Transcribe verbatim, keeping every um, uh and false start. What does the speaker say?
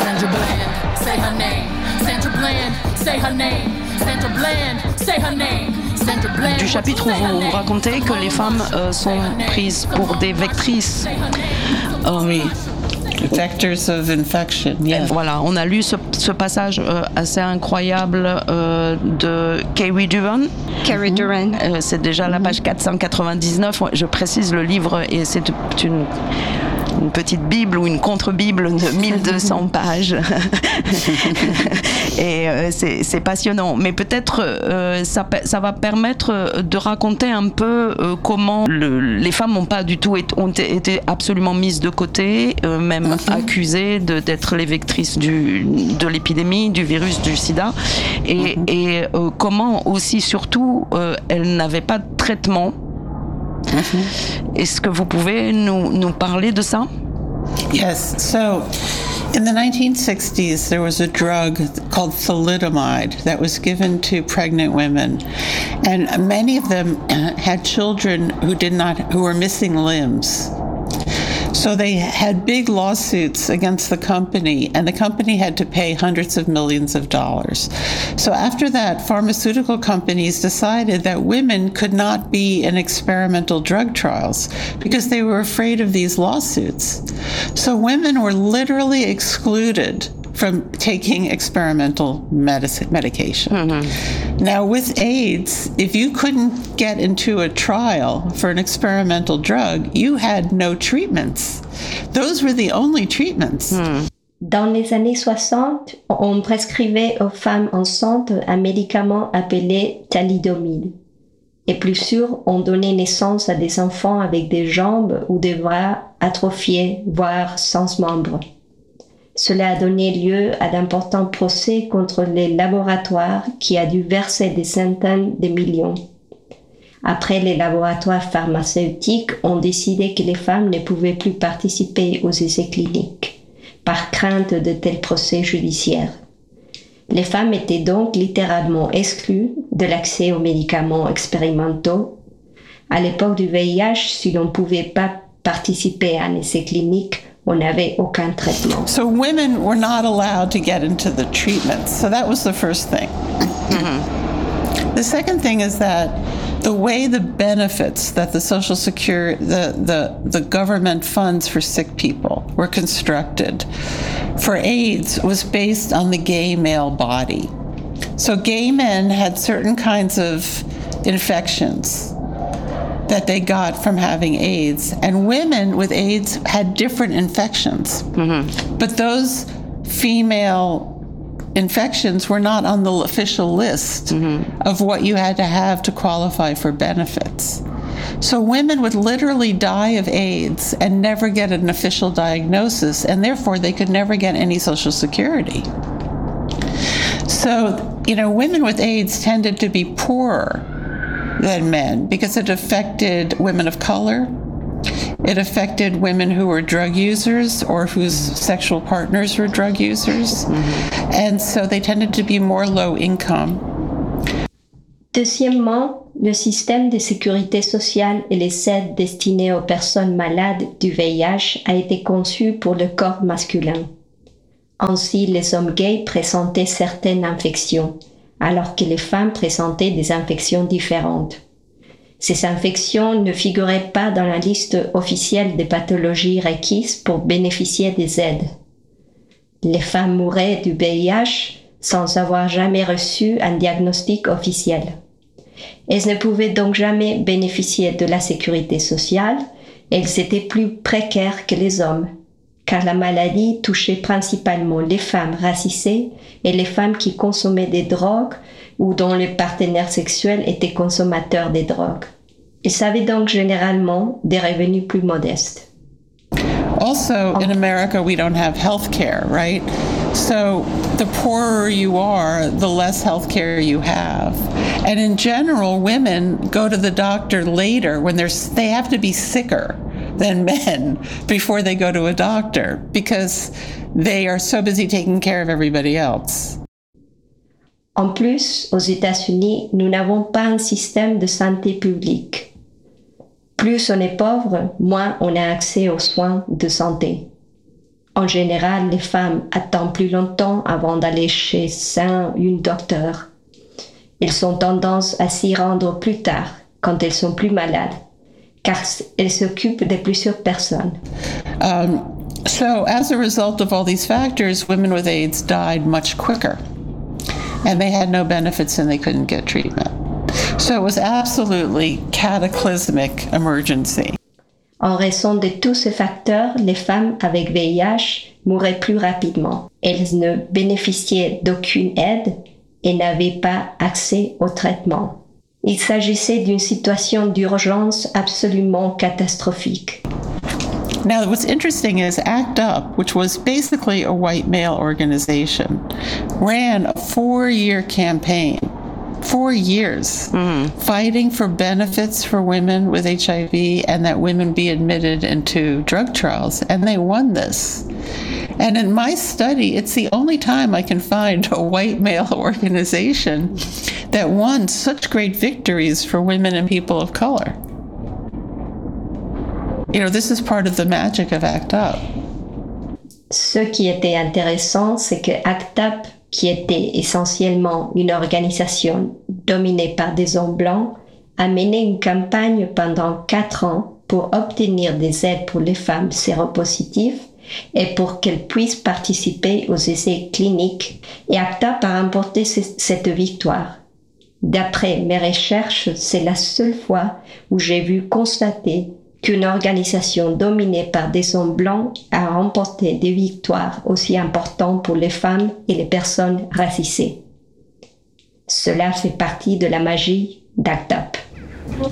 Sandra Bland, say her name. Sandra Bland, say her name. Sandra Bland, say her name. Sandra Bland. Du chapitre où vous racontez que les femmes euh, sont prises pour des vectrices. Oh oui. Vectors of infection, yes. Voilà, on a lu ce, ce passage euh, assez incroyable euh, de Carrie Duran. Carrie Duran. Euh, c'est déjà la page quatre cent quatre-vingt-dix-neuf. Je précise le livre et c'est une, une petite bible ou une contre-bible de mille deux cents pages. Et euh, c'est, c'est passionnant. Mais peut-être euh, ça, ça va permettre de raconter un peu euh, comment le, les femmes n'ont pas du tout été, ont été absolument mises de côté, euh, même mm-hmm. accusées de, d'être les vectrices du, de l'épidémie, du virus du sida. Et, mm-hmm. et euh, comment aussi, surtout, euh, elles n'avaient pas de traitement. Mm-hmm. Est-ce que vous pouvez nous, nous parler de ça? Yes. So, in the nineteen sixties, there was a drug called thalidomide that was given to pregnant women, and many of them had children who did not, who were missing limbs. So they had big lawsuits against the company, and the company had to pay hundreds of millions of dollars. So after that, pharmaceutical companies decided that women could not be in experimental drug trials because they were afraid of these lawsuits. So women were literally excluded from taking experimental medicine, medication. Mm-hmm. Now, with AIDS, if you couldn't get into a trial for an experimental drug, you had no treatments. Those were the only treatments. Mm. Dans les années soixante, on prescrivait aux femmes enceintes un médicament appelé thalidomide. Et plus sûr, on donnait naissance à des enfants avec des jambes ou des bras atrophiés, voire sans membres. Cela a donné lieu à d'importants procès contre les laboratoires qui a dû verser des centaines de millions. Après, les laboratoires pharmaceutiques ont décidé que les femmes ne pouvaient plus participer aux essais cliniques, par crainte de tels procès judiciaires. Les femmes étaient donc littéralement exclues de l'accès aux médicaments expérimentaux. À l'époque du V I H, si l'on ne pouvait pas participer à un essai clinique, on n'avait aucun traitement. So women were not allowed to get into the treatments. So that was the first thing. Mm-hmm. The second thing is that the way the benefits that the Social Security, the, the, the government funds for sick people were constructed for AIDS was based on the gay male body. So gay men had certain kinds of infections that they got from having AIDS, and women with AIDS had different infections. Mm-hmm. But those female infections were not on the official list mm-hmm. of what you had to have to qualify for benefits. So women would literally die of AIDS and never get an official diagnosis, and therefore they could never get any Social Security. So, you know, women with AIDS tended to be poorer than men because it affected women of color. It affected women who were drug users or whose sexual partners were drug users. Mm-hmm. And so they tended to be more low income. Deuxièmement, le système de sécurité sociale et les aides destinées aux personnes malades du V I H a été conçu pour le corps masculin. Ainsi, les hommes gays présentaient certaines infections, alors que les femmes présentaient des infections différentes. Ces infections ne figuraient pas dans la liste officielle des pathologies requises pour bénéficier des aides. Les femmes mouraient du V I H sans avoir jamais reçu un diagnostic officiel. Elles ne pouvaient donc jamais bénéficier de la sécurité sociale et elles étaient plus précaires que les hommes, car la maladie touchait principalement les femmes racisées et les femmes qui consommaient des drogues ou dont le partenaire sexuel était consommateur des drogues. Ils avaient donc généralement des revenus plus modestes. Also, in America, we don't have health care, right? So the poorer you are, the less health care you have. And in general, women go to the doctor later when they're, they have to be sicker than men before they go to a doctor because they are so busy taking care of everybody else. En plus, aux États-Unis, nous n'avons pas un système de santé publique. Plus on est pauvre, moins on a accès aux soins de santé. En général, les femmes attendent plus longtemps avant d'aller chez un ou une docteur. Elles ont tendance à s'y rendre plus tard, quand elles sont plus malades, car elles s'occupent de plusieurs personnes. Um, so as a result of all these factors, women with AIDS died much quicker. And they had no benefits and they couldn't get treatment. So it was absolutely cataclysmic emergency. En raison de tous ces facteurs, les femmes avec V I H mouraient plus rapidement. Elles ne bénéficiaient d'aucune aide et n'avaient pas accès au traitement. Il s'agissait d'une situation d'urgence absolument catastrophique. Now, what's interesting is ACT UP, which was basically a white male organization, ran a four-year campaign, four years, mm-hmm. fighting for benefits for women with H I V and that women be admitted into drug trials, and they won this. And in my study, it's the only time I can find a white male organization that won such great victories for women and people of color. You know, this is part of the magic of ACT UP. Ce qui était intéressant, c'est que ACT UP, qui était essentiellement une organisation dominée par des hommes blancs, a mené une campagne pendant quatre ans pour obtenir des aides pour les femmes séropositives et pour qu'elles puissent participer aux essais cliniques. Et ACT UP a remporté cette victoire. D'après mes recherches, c'est la seule fois où j'ai vu constater qu'une organisation dominée par des hommes blancs a remporté des victoires aussi importantes pour les femmes et les personnes racisées. Cela fait partie de la magie d'ACT UP.